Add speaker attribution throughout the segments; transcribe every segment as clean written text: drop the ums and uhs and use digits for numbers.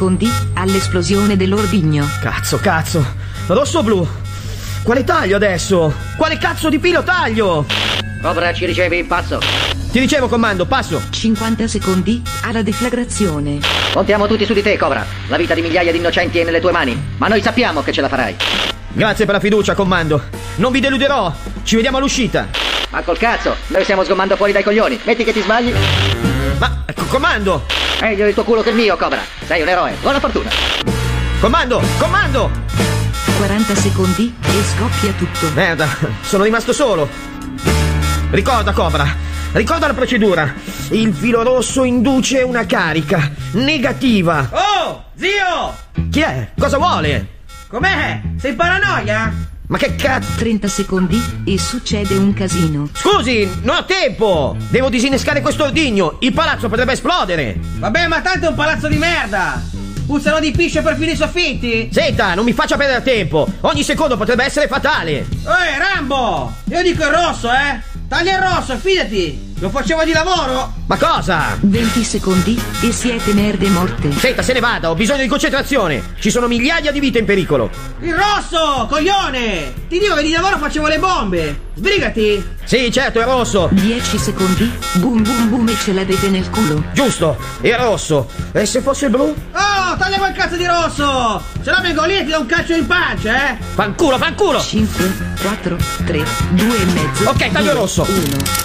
Speaker 1: secondi all'esplosione dell'ordigno.
Speaker 2: Cazzo. Rosso o blu? Quale taglio adesso? Quale cazzo di pilo taglio?
Speaker 3: Cobra, ci ricevi? Passo.
Speaker 2: Ti dicevo, comando, passo.
Speaker 1: 50 secondi alla deflagrazione.
Speaker 3: Contiamo tutti su di te, Cobra. La vita di migliaia di innocenti è nelle tue mani, ma noi sappiamo che ce la farai.
Speaker 2: Grazie per la fiducia, comando. Non vi deluderò. Ci vediamo all'uscita.
Speaker 3: Ma col cazzo, noi stiamo sgommando fuori dai coglioni. Metti che ti sbagli.
Speaker 2: Ma, comando!
Speaker 3: Meglio il tuo culo che il mio, Cobra. Sei un eroe. Buona fortuna.
Speaker 2: Comando!
Speaker 1: 40 secondi e scoppia tutto.
Speaker 2: Merda, sono rimasto solo. Ricorda, Cobra, ricorda la procedura. Il filo rosso induce una carica negativa.
Speaker 4: Oh, zio!
Speaker 2: Chi è? Cosa vuole?
Speaker 4: Com'è? Sei paranoia?
Speaker 2: Ma che cazzo?
Speaker 1: 30 secondi e succede un casino.
Speaker 2: Scusi, non ho tempo. Devo disinnescare questo ordigno. Il palazzo potrebbe esplodere.
Speaker 4: Vabbè, ma tanto è un palazzo di merda! Puzzano di pisce perfino i soffitti!
Speaker 2: Zeta, non mi faccia perdere tempo. Ogni secondo potrebbe essere fatale.
Speaker 4: Rambo! Io dico il rosso, Taglia il rosso, fidati! Lo facevo di lavoro!
Speaker 2: Ma cosa?
Speaker 1: 20 secondi e siete merde morte.
Speaker 2: Zeta, se ne vada, ho bisogno di concentrazione. Ci sono migliaia di vite in pericolo.
Speaker 4: Il rosso, coglione! Ti dico che di lavoro facevo le bombe! Sbrigati!
Speaker 2: Sì, certo, è rosso.
Speaker 1: 10 secondi, boom boom boom e ce l'avete nel culo.
Speaker 2: Giusto, è rosso. E se fosse blu?
Speaker 4: Oh, taglia quel cazzo di rosso! Se no vengo lì e ti do un calcio in pancia,
Speaker 2: Fanculo!
Speaker 1: 5, 4, 3, 2 e mezzo.
Speaker 2: Ok, taglio rosso.
Speaker 1: 1.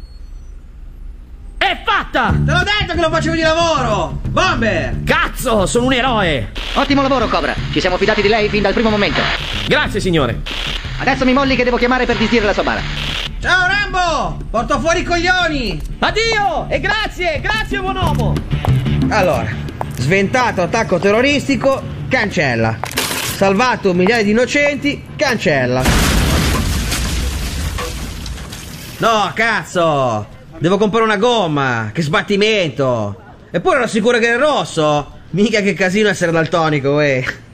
Speaker 2: È fatta!
Speaker 4: Te l'ho detto che lo facevo di lavoro! Bomber!
Speaker 2: Cazzo, sono un eroe!
Speaker 3: Ottimo lavoro, Cobra. Ci siamo fidati di lei fin dal primo momento.
Speaker 2: Grazie, signore.
Speaker 3: Adesso mi molli che devo chiamare per disdire la sua bara.
Speaker 4: Ciao Rambo! Porto fuori i coglioni!
Speaker 2: Addio! E grazie buon uomo!
Speaker 4: Allora, sventato attacco terroristico, cancella. Salvato migliaia di innocenti, cancella. No, cazzo! Devo comprare una gomma, che sbattimento! Eppure ero sicuro che era rosso! Mica che casino essere daltonico,